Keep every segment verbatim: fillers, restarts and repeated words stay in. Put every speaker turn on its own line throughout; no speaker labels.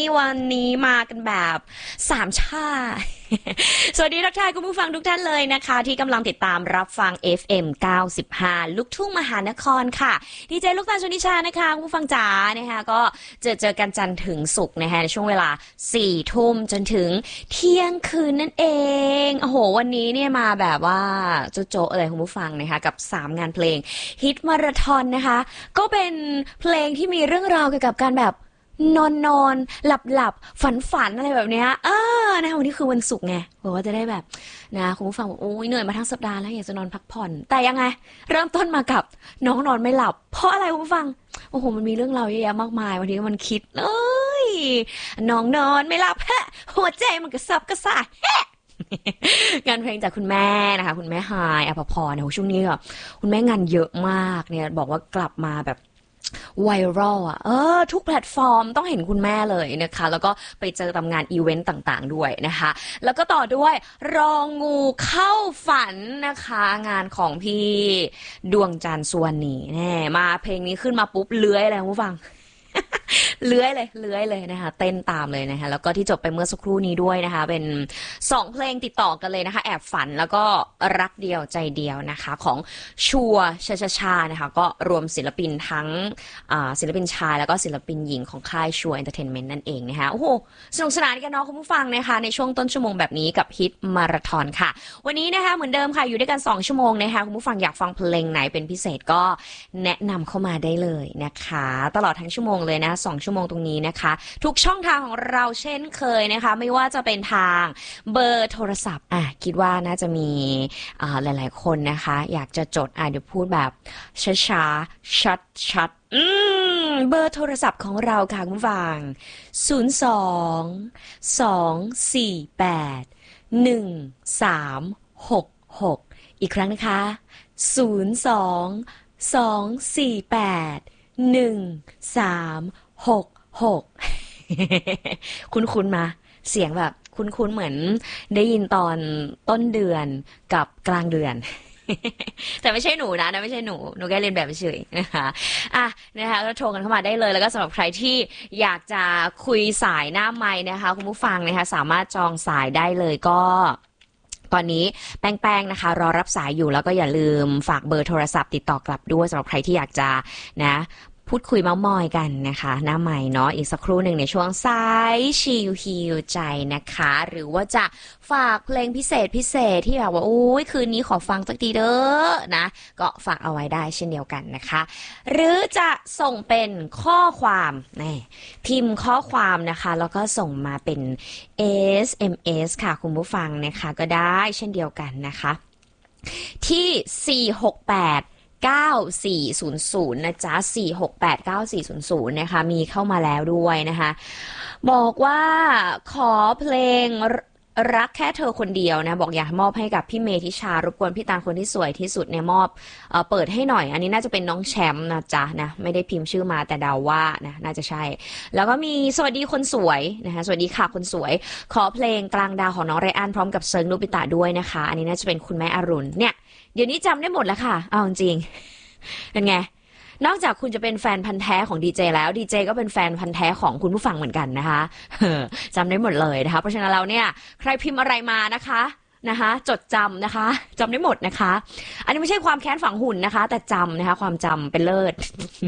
วันนี้มากันแบบสามชาติ สวัสดีทักทายคุณผู้ฟังทุกท่านเลยนะคะที่กำลังติดตามรับฟัง เอฟ เอ็ม เก้าสิบห้า ลูกทุ่งมหานครค่ะดีเจลูกตาลชนิชานะคะคุณผู้ฟังจ๋านะคะก็เจอเจอกันจันทร์ถึงศุกร์นะคะในช่วงเวลาสี่ทุ่มจนถึงเที่ยงคืนนั่นเองโอ้โหวันนี้เนี่ยมาแบบว่าโจ๊ะๆเลยคุณผู้ฟังนะคะกับสามงานเพลงฮิตมาราธอนนะคะก็เป็นเพลงที่มีเรื่องราวเกี่ยวกับการแบบนอนนอนหลับหลับฝันฝันอะไรแบบเนี้ยเออนะวันนี้คือวันศุกร์ไงบอกว่าจะได้แบบนะคุณผู้ฟังบอกโอ้ยเหนื่อยมาทั้งสัปดาห์แล้วอยากจะนอนพักผ่อนแต่ยังไงเริ่มต้นมากับน้องนอนไม่หลับเพราะอะไรคุณผู้ฟังโอ้โหมันมีเรื่องราวเยอะแยะมากมายวันนี้มันคิดเอ้ยน้องนอนไม่หลับฮะหัวใจมันกระซับกระส่ายฮะงานเพลงจากคุณแม่นะคะคุณแม่ฮายอภพรเนี่ยช่วงนี้อ่ะคุณแม่งานเยอะมากเนี่ยบอกว่ากลับมาแบบไวรัลอ่ะเออทุกแพลตฟอร์มต้องเห็นคุณแม่เลยนะคะแล้วก็ไปเจอตามงานอีเวนต์ต่างๆด้วยนะคะแล้วก็ต่อด้วยรองูเข้าฝันนะคะงานของพี่ดวงจันทร์สุวรรณีแน่มาเพลงนี้ขึ้นมาปุ๊บเลื้อยเลยคุณผู้ฟัง เลื้อยเลยเลื้อยเลยนะคะเต้นตามเลยนะคะแล้วก็ที่จบไปเมื่อสักครู่นี้ด้วยนะคะเป็นสองเพลงติดต่อกันเลยนะคะแอบฝันแล้วก็รักเดียวใจเดียวนะคะของชัวชาชาชานะคะก็รวมศิลปินทั้งศิลปินชายแล้วก็ศิลปินหญิงของค่ายชัวเอนเตอร์เทนเมนต์นั่นเองนะคะโอ้โหสนุกสนานกันเนาะคุณผู้ฟังนะคะในช่วงต้นชั่วโมงแบบนี้กับฮิตมาราธอนค่ะวันนี้นะคะเหมือนเดิมค่ะอยู่ด้วยกันสองชั่วโมงนะคะคุณผู้ฟังอยากฟังเพลงไหนเป็นพิเศษก็แนะนำเข้ามาได้เลยนะคะตลอดทั้งชั่วโมงเลยนะสองชั่วโมงตรงนี้นะคะทุกช่องทางของเราเช่นเคยนะคะไม่ว่าจะเป็นทางเบอร์โทรศัพท์อ่ะคิดว่าน่าจะมีอ่าหลายๆคนนะคะอยากจะจดอ่ะเดี๋ยวพูดแบบช้าๆชัดๆอืมเบอร์โทรศัพท์ของเราค่ะคุณผู้ฟังศูนย์ สอง สอง สี่ แปด หนึ่ง สาม หก หกอีกครั้งนะคะศูนย์ สอง สอง สี่ แปด หนึ่ง สาม หก หก คุ้นๆมาเสียงแบบคุ้นๆเหมือนได้ยินตอนต้นเดือนกับกลางเดือน แต่ไม่ใช่หนูนะนะไม่ใช่หนูหนูแค่เรียนแบบเฉยนะคะอ่ะนะคะก็โทรกันเข้ามาได้เลยแล้วก็สำหรับใครที่อยากจะคุยสายหน้าไมค์นะคะคุณผู้ฟังนะคะสามารถจองสายได้เลยก็ตอนนี้แป้งๆนะคะรอรับสายอยู่แล้วก็อย่าลืมฝากเบอร์โทรศัพท์ติดต่อกลับด้วยสำหรับใครที่อยากจะนะพูดคุยเม้ามอยกันนะคะหน้าใหม่เนาะอีกสักครู่หนึ่งในช่วงสายชิลฮิลใจนะคะหรือว่าจะฝากเพลงพิเศษพิเศษที่แบบว่าโอ้ยคืนนี้ขอฟังสักทีเด้อนะก็ฝากเอาไว้ได้เช่นเดียวกันนะคะหรือจะส่งเป็นข้อความนี่พิมพ์ข้อความนะคะแล้วก็ส่งมาเป็น เอส เอ็ม เอส ค่ะคุณผู้ฟังนะคะก็ได้เช่นเดียวกันนะคะที่สี่ หก แปดเก้า สี่ ศูนย์ ศูนย์นะจ๊ะสี่ หก แปด เก้า สี่ ศูนย์ ศูนย์นะคะมีเข้ามาแล้วด้วยนะคะบอกว่าขอเพลงรักแค่เธอคนเดียวนะบอกอยากมอบให้กับพี่เมธิชารบกวนพี่ตาลคนที่สวยที่สุดเนี่ยมอบเอ่อเปิดให้หน่อยอันนี้น่าจะเป็นน้องแชมป์นะจ๊ะนะไม่ได้พิมพ์ชื่อมาแต่เดาว่านะน่าจะใช่แล้วก็มีสวัสดีคนสวยนะคะสวัสดีค่ะคนสวยขอเพลงกลางดาวของน้องไรอันพร้อมกับเซิร์งนุปิตะด้วยนะคะอันนี้น่าจะเป็นคุณแม่อรุณเนี่ยเดี๋ยวนี้จำได้หมดแล้วค่ะเอาจริงเป็นไงนอกจากคุณจะเป็นแฟนพันธ์แท้ของดีเจแล้วดีเจก็เป็นแฟนพันธ์แท้ของคุณผู้ฟังเหมือนกันนะคะจำได้หมดเลยนะคะเพราะฉะนั้นเราเนี่ยใครพิมพ์อะไรมานะคะนะคะจดจำนะคะจำได้หมดนะคะอันนี้ไม่ใช่ความแค้นฝังหุ่นนะคะแต่จำนะคะความจำเป็นเลิศ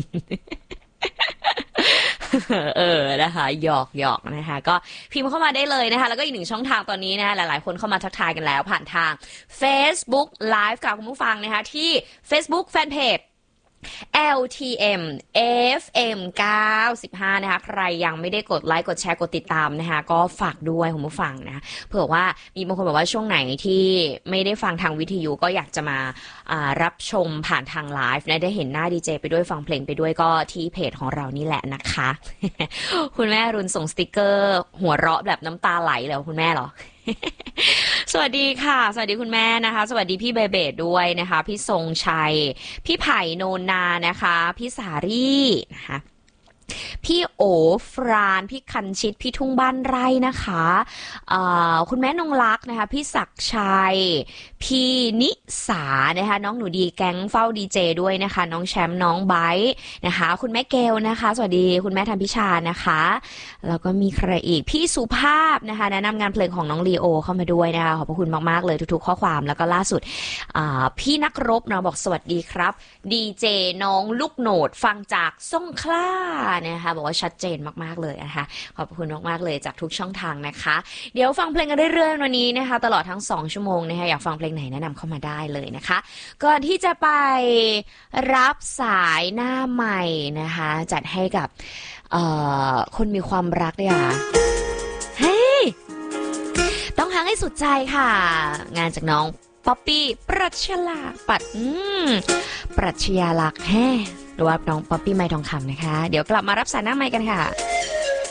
เออนะคะหยอกหยอกนะคะก็พิมพ์เข้ามาได้เลยนะคะแล้วก็อีกหนึ่งช่องทางตอนนี้นะคะหลายๆคนเข้ามาทักทายกันแล้วผ่านทาง Facebook Live กับคุณผู้ฟังนะคะที่ Facebook Fanpageแอล ที เอ็ม เอฟ เอ็ม เก้าสิบห้านะคะใครยังไม่ได้กดไลค์กดแชร์กดติดตามนะคะก็ฝากด้วยคุณผู้ฟังนะคะเผื่อว่ามีบางคนบอกว่าช่วงไหนที่ไม่ได้ฟังทางวิทยุก็อยากจะมารับชมผ่านทางไลฟ์นะได้เห็นหน้าดีเจไปด้วยฟังเพลงไปด้วยก็ที่เพจของเรานี่แหละนะคะ คุณแม่รุนส่งสติกเกอร์หัวเราะแบบน้ำตาไหลเลยคุณแม่เหรอ สวัสดีค่ะสวัสดีคุณแม่นะคะสวัสดีพี่เบเบดด้วยนะคะพี่ทรงชัยพี่ไผ่โนนานะคะพี่สารี่นะคะพี่โอฟรานพี่คันชิตพี่ทุ่งบ้านไร่นะคะคุณแม่นงรักนะคะพี่ศักชัยพี่นิสานะคะน้องหนูดีแก๊งเฝ้าดีเจด้วยนะคะน้องแชมป์น้องไบร์นะคะคุณแม่เกลนะคะสวัสดีคุณแม่ธันพิชานะคะแล้วก็มีใครอีกพี่สุภาพนะคะแนะนำงานเพลงของน้องลีโอเข้ามาด้วยนะคะขอบพระคุณมากๆเลยทุกๆข้อความแล้วก็ล่าสุดพี่นักรบนะบอกสวัสดีครับดีเจน้องลูกโหนดฟังจากสงขลานะคะบอกว่าชัดเจนมากๆเลยนะคะขอบคุณมากๆเลยจากทุกช่องทางนะคะเดี๋ยวฟังเพลงกันเรื่อยๆวันนี้นะคะตลอดทั้งสองชั่วโมงนะคะอยากฟังเพลงไหนแนะนำเข้ามาได้เลยนะคะก่อนที่จะไปรับสายหน้าใหม่นะคะจัดให้กับคนมีความรักเนี่ยเฮ้ยต้องหังให้สุดใจค่ะงานจากน้องป๊อปปี้ปรัชญาปัดอืมปรัชญาลักษณ์แฮ่หรือว่าน้องป๊อปปี้ไม้ทองคำนะคะเดี๋ยวกลับมารับสายหน้าใหม่กันค่ะ